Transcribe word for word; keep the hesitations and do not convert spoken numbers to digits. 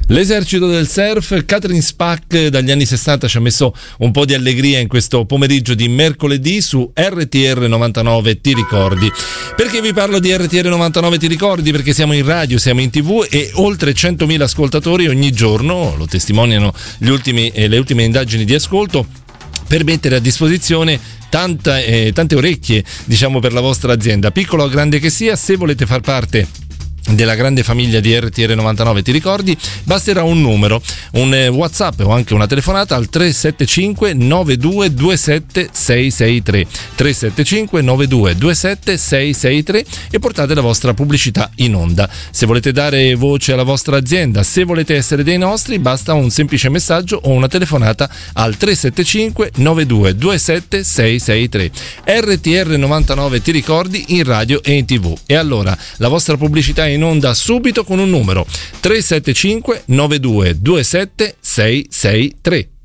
L'esercito del surf, Catherine Spack dagli anni sessanta ci ha messo un po' di allegria in questo pomeriggio di mercoledì su R T R novantanove Ti ricordi. Perché vi parlo di R T R novantanove Ti ricordi? Perché siamo in radio, siamo in tv e oltre centomila ascoltatori ogni giorno, lo testimoniano gli ultimi, eh, le ultime indagini di ascolto, per mettere a disposizione tanta, eh, tante orecchie, diciamo, per la vostra azienda, piccola o grande che sia. Se volete far parte della grande famiglia di R T R novantanove Ti ricordi, basterà un numero, un WhatsApp o anche una telefonata al tre sette cinque nove due due sette sei sei tre tre sette cinque nove due due sette sei sei tre e portate la vostra pubblicità in onda. Se volete dare voce alla vostra azienda, se volete essere dei nostri, basta un semplice messaggio o una telefonata al tre sette cinque nove due due sette sei sei tre. R T R novantanove Ti ricordi in radio e in tv. E allora la vostra pubblicità in onda subito con un numero tre sette cinque nove due due sette sei sei tre.